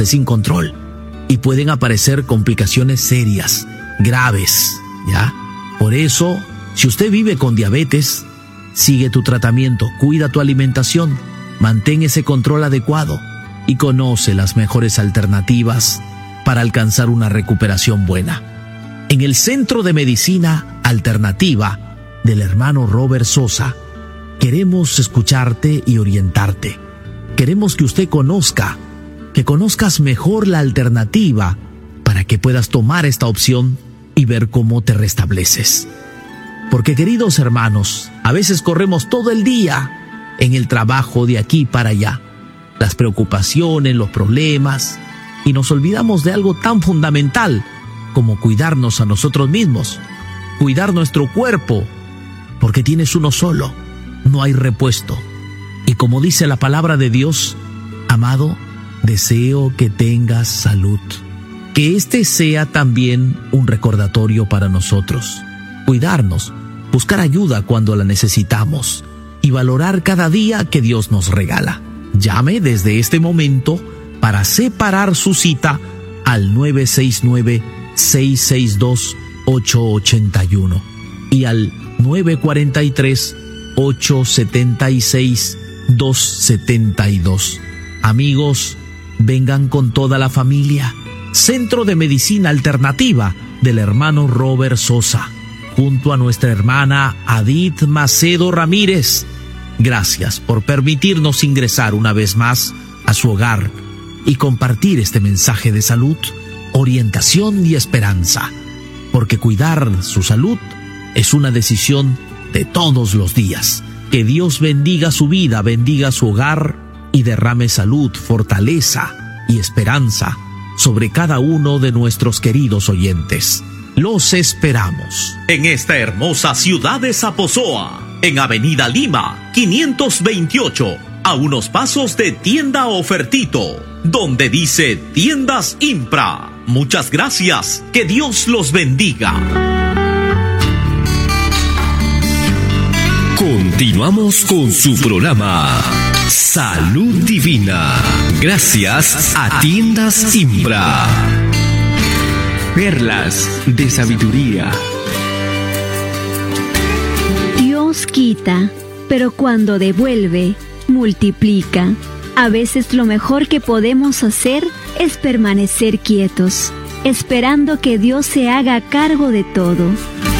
esté sin control y pueden aparecer complicaciones serias, graves, ¿ya? Por eso, si usted vive con diabetes, sigue tu tratamiento, cuida tu alimentación, mantén ese control adecuado y conoce las mejores alternativas para alcanzar una recuperación buena. En el Centro de Medicina Alternativa del hermano Robert Sosa, queremos escucharte y orientarte. Queremos que usted que conozcas mejor la alternativa para que puedas tomar esta opción y ver cómo te restableces. Porque, queridos hermanos, a veces corremos todo el día en el trabajo de aquí para allá, las preocupaciones, los problemas, y nos olvidamos de algo tan fundamental como cuidarnos a nosotros mismos, cuidar nuestro cuerpo, porque tienes uno solo, no hay repuesto. Y como dice la palabra de Dios, amado, deseo que tengas salud. Que este sea también un recordatorio para nosotros. Cuidarnos, buscar ayuda cuando la necesitamos y valorar cada día que Dios nos regala. Llame desde este momento para separar su cita al 969-662-881 y al 943-876-272. Amigos, vengan con toda la familia. Centro de Medicina Alternativa del hermano Robert Sosa, junto a nuestra hermana Adith Macedo Ramírez. Gracias por permitirnos ingresar una vez más a su hogar y compartir este mensaje de salud, orientación y esperanza, porque cuidar su salud es una decisión de todos los días. Que Dios bendiga su vida, bendiga su hogar y derrame salud, fortaleza y esperanza sobre cada uno de nuestros queridos oyentes. Los esperamos en esta hermosa ciudad de Zaposoa, en Avenida Lima 528, a unos pasos de Tienda Ofertito, donde dice Tiendas Impra. Muchas gracias, que Dios los bendiga. Continuamos con su programa Salud Divina, gracias a Tiendas Impra. Perlas de sabiduría. Dios quita, pero cuando devuelve, multiplica. A veces lo mejor que podemos hacer es permanecer quietos, esperando que Dios se haga cargo de todo.